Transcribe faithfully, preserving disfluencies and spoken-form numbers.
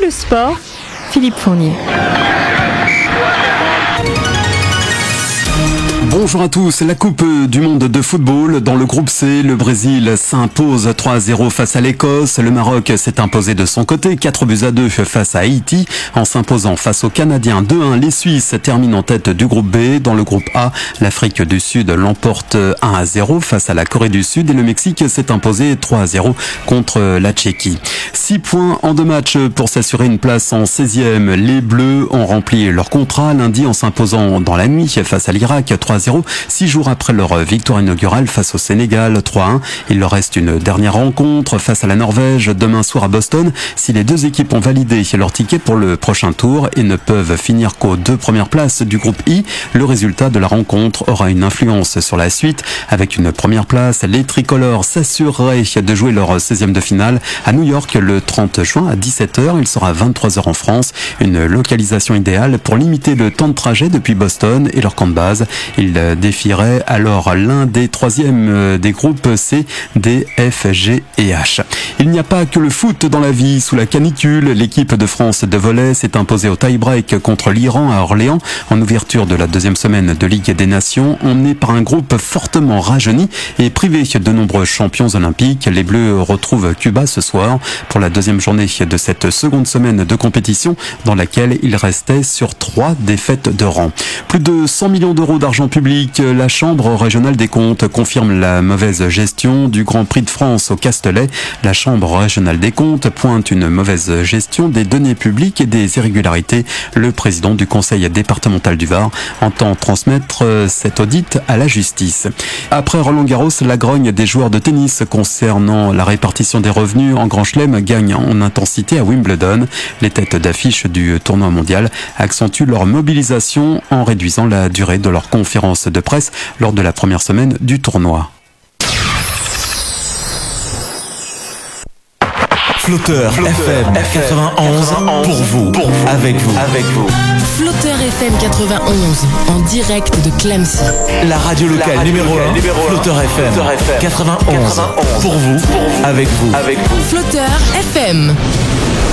le sport, Philippe Fournier. Bonjour à tous, la Coupe du monde de football. Dans le groupe C, le Brésil s'impose trois à zéro face à l'Écosse. Le Maroc s'est imposé de son côté quatre buts à deux face à Haïti en s'imposant face aux Canadiens deux à un. Les Suisses terminent en tête du groupe B. Dans le groupe A, l'Afrique du Sud l'emporte un à zéro face à la Corée du Sud et le Mexique s'est imposé trois à zéro contre la Tchéquie. six points en deux matchs pour s'assurer une place en seizième. Les Bleus ont rempli leur contrat lundi en s'imposant dans la nuit face à l'Irak trois à zéro. Six jours après leur victoire inaugurale face au Sénégal trois à un, il leur reste une dernière rencontre face à la Norvège demain soir à Boston. Si les deux équipes ont validé leur ticket pour le prochain tour et ne peuvent finir qu'aux deux premières places du groupe I, le résultat de la rencontre aura une influence sur la suite. Avec une première place, les tricolores s'assureraient de jouer leur seizième de finale à New York le trente juin à dix-sept heures. Il sera vingt-trois heures en France, une localisation idéale pour limiter le temps de trajet depuis Boston et leur camp de base. Ils défierait alors l'un des troisièmes des groupes C, D, F, G et H. Il n'y a pas que le foot dans la vie. Sous la canicule, l'équipe de France de volley s'est imposée au tie-break contre l'Iran à Orléans en ouverture de la deuxième semaine de Ligue des Nations. Emmenés par un groupe fortement rajeuni et privé de nombreux champions olympiques, les Bleus retrouvent Cuba ce soir pour la deuxième journée de cette seconde semaine de compétition dans laquelle ils restaient sur trois défaites de rang. Plus de cent millions d'euros d'argent public. La Chambre régionale des comptes confirme la mauvaise gestion du Grand Prix de France au Castellet. La Chambre régionale des comptes pointe une mauvaise gestion des deniers publics et des irrégularités. Le président du conseil départemental du Var entend transmettre cet audit à la justice. Après Roland-Garros, la grogne des joueurs de tennis concernant la répartition des revenus en Grand Chelem gagne en intensité à Wimbledon. Les têtes d'affiche du tournoi mondial accentuent leur mobilisation en réduisant la durée de leur conférence de presse lors de la première semaine du tournoi. Flotteur, Flotteur F M quatre-vingt-onze pour vous, pour vous, avec vous, avec vous. Flotteur F M quatre-vingt-onze en direct de Clemcy. La radio locale radio numéro un, Flotteur F M quatre-vingt-onze pour vous, pour vous, avec vous, avec vous. Flotteur F M.